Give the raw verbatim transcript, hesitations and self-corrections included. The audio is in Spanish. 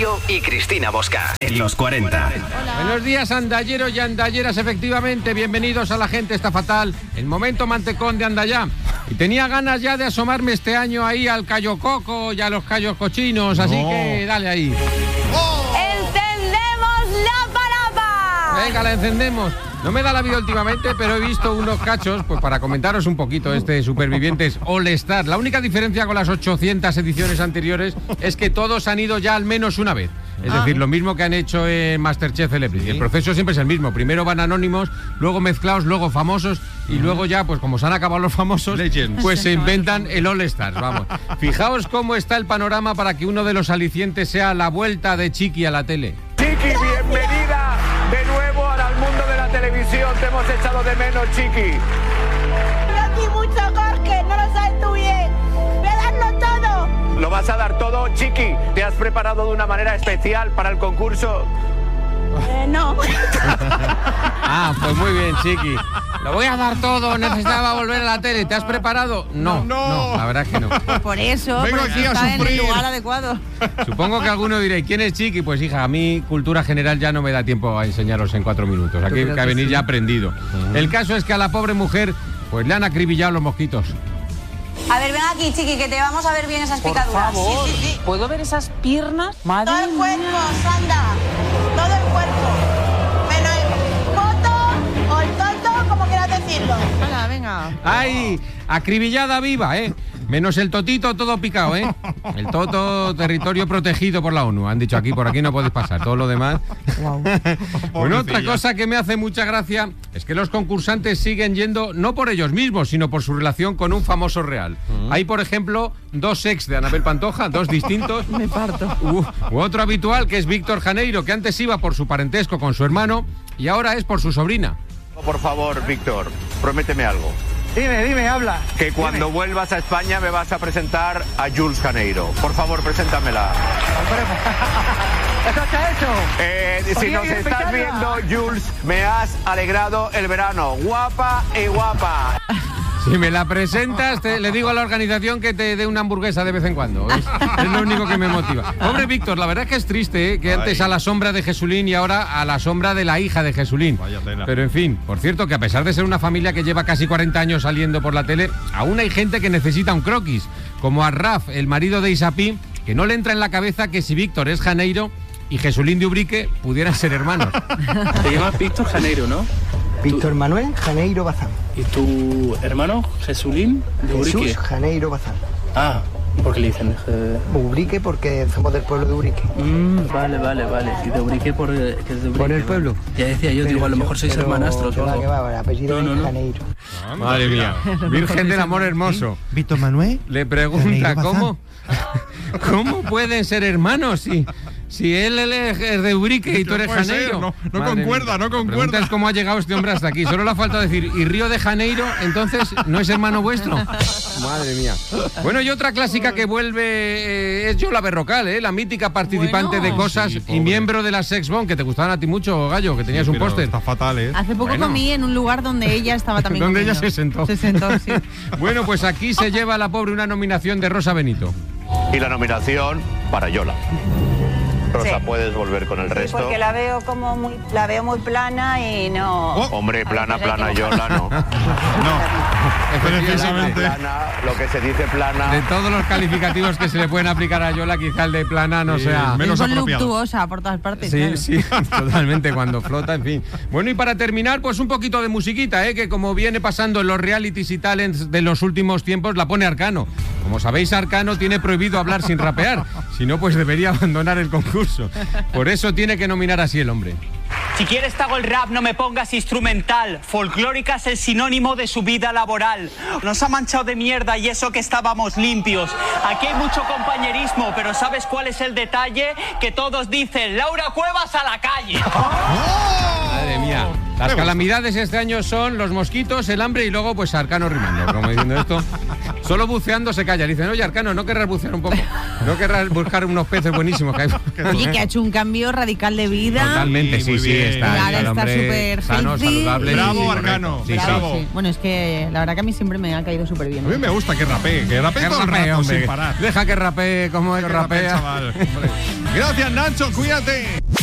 Mario y Cristina Bosca. En los cuarenta. Hola. Buenos días, andalleros y andalleras, efectivamente. Bienvenidos a La Gente Está Fatal, el momento mantecón de Andallá. Y tenía ganas ya de asomarme este año ahí al Cayo Coco y a los Cayos Cochinos, así no. que dale ahí. ¡Oh! ¡Encendemos la palapa! Venga, la encendemos. No me da la vida últimamente, pero he visto unos cachos, pues para comentaros un poquito este Supervivientes All Star. La única diferencia con las ochocientas ediciones anteriores es que todos han ido ya al menos una vez. Es ah. decir, lo mismo que han hecho en Masterchef Celebrity. ¿Sí? El proceso siempre es el mismo. Primero van anónimos, luego mezclados, luego famosos y uh-huh. luego ya, pues como se han acabado los famosos, Legends. pues se inventan el All Stars. Vamos. Fijaos cómo está el panorama para que uno de los alicientes sea la vuelta de Chiqui a la tele. Chiqui, bienvenida de nuevo al mundo de la televisión. Te hemos echado de menos, Chiqui. Aquí mucho Jorge, no lo sabes tú bien. Voy a darlo todo. ¿Lo vas a dar todo, Chiqui? ¿Te has preparado de una manera especial para el concurso? Eh, no. Ah, pues muy bien, Chiqui. Lo voy a dar todo, necesitaba volver a la tele. ¿Te has preparado? No, no, no la verdad es que no. Pues por eso, vengo porque aquí a está sufrir. en el lugar adecuado. Supongo que alguno diréis, ¿quién es Chiqui? Pues hija, a mí cultura general ya no me da tiempo a enseñaros en cuatro minutos. Aquí hay que venir sí. ya aprendido. Uh-huh. El caso es que a la pobre mujer pues le han acribillado los mosquitos. A ver, ven aquí, Chiqui, que te vamos a ver bien esas Por picaduras. Favor. Sí, sí, sí. ¿Puedo ver esas piernas? Madre Todo el cuerpo, mía. Sandra. Todo el cuerpo. Menos el coto o el tonto, como quieras decirlo. Venga, venga. ¡Ay! Acribillada viva, ¿eh? Menos el totito, todo picado, ¿eh? El toto, territorio protegido por la ONU. Han dicho aquí, por aquí no podéis pasar. Todo lo demás. Wow. Bueno, otra cosa que me hace mucha gracia es que los concursantes siguen yendo no por ellos mismos, sino por su relación con un famoso real. Uh-huh. Hay, por ejemplo, dos ex de Anabel Pantoja, dos distintos. Me parto. U, u otro habitual, que es Víctor Janeiro, que antes iba por su parentesco con su hermano y ahora es por su sobrina. Por favor, Víctor, prométeme algo. Dime, dime, habla. Que cuando dime. vuelvas a España me vas a presentar a Jules Janeiro. Por favor, preséntamela. ¿Eso está hecho? Eh, si nos estás viendo, Jules, me has alegrado el verano. Guapa y guapa. Si me la presentas, te, le digo a la organización que te dé una hamburguesa de vez en cuando. Es, es lo único que me motiva. Hombre, Víctor, la verdad es que es triste, ¿eh? Que Ay. antes a la sombra de Jesulín y ahora a la sombra de la hija de Jesulín. Pero en fin, por cierto, que a pesar de ser una familia que lleva casi cuarenta años saliendo por la tele, aún hay gente que necesita un croquis, como a Raf, el marido de Isapí, que no le entra en la cabeza que si Víctor es Janeiro y Jesulín de Ubrique pudieran ser hermanos. Te llamas Víctor Janeiro, ¿no? Víctor Manuel Janeiro Bazán. ¿Y tu hermano, Jesulín de Ubrique? Jesús Janeiro Bazán. Ah, ¿por qué le dicen? Eh... Ubrique porque somos del pueblo de Ubrique. Mm, vale, vale, vale. ¿Y de Ubrique por, que es de Ubrique, por el pueblo? Ya decía yo, pero digo, a lo mejor sois pero, hermanastros. Que va, que va, el apellido no, no, no. Janeiro. Ah, madre mía. Virgen del amor hermoso. Víctor Manuel. Le pregunta, ¿cómo, ¿cómo pueden ser hermanos si... Si él, él es de Ubrique y tú eres Janeiro. No, no concuerda, no concuerda. Es cómo ha llegado este hombre hasta aquí. Solo le ha faltado decir, ¿y Río de Janeiro entonces no es hermano vuestro? Madre mía. Bueno, y otra clásica que vuelve eh, es Yola Berrocal, ¿eh? La mítica participante bueno. de Cosas sí, y miembro de la Sex Bomb, que te gustaban a ti mucho, Gallo, que tenías sí, un póster. Está fatal, ¿eh? Hace poco bueno. comí en un lugar donde ella estaba también Donde comiendo. ella se sentó. Se sentó, sí. Bueno, pues aquí se lleva a la pobre una nominación de Rosa Benito. Y la nominación para Yola. Rosa, sí. puedes volver con el sí, resto. Porque la veo como muy, la veo muy plana y no. Oh. Hombre, plana, plana, Yola, no. No, precisamente. Plana, lo que se dice plana. De todos los calificativos que se le pueden aplicar a Yola, quizá el de plana no sí, sea menos voluptuosa por todas partes. Sí, claro. sí, totalmente cuando flota, en fin. Bueno, y para terminar, pues un poquito de musiquita, ¿eh? Que como viene pasando en los realities y talents de los últimos tiempos, la pone Arcano. Como sabéis, Arcano tiene prohibido hablar sin rapear. Si no, pues debería abandonar el concurso. Por eso tiene que nominar así el hombre. Si quieres te hago el rap, no me pongas instrumental. Folclórica es el sinónimo de su vida laboral. Nos ha manchado de mierda y eso que estábamos limpios. Aquí hay mucho compañerismo, pero ¿sabes cuál es el detalle? Que todos dicen, Laura Cuevas a la calle. ¡Oh! Madre mía. Las calamidades este año son los mosquitos, el hambre y luego pues Arcano rimando. Como diciendo esto, solo buceando se calla. Dicen, oye Arcano, ¿no querrás bucear un poco? No querrás buscar unos peces buenísimos que hay. Oye, que ha hecho un cambio radical de vida. Totalmente, sí, muy sí, bien. está. Y ahora el está hombre súper sano, healthy. saludable. Bravo, sí, Arcano. correcto. Sí, Bravo. sí. Sí. Bueno, es que la verdad que a mí siempre me ha caído súper bien. A mí me gusta que rapee, que rapee Que todo el rapee, rato hombre. sin parar. Deja que rapee como él Que rapee, rapea. chaval. Hombre. Gracias, Nacho, cuídate.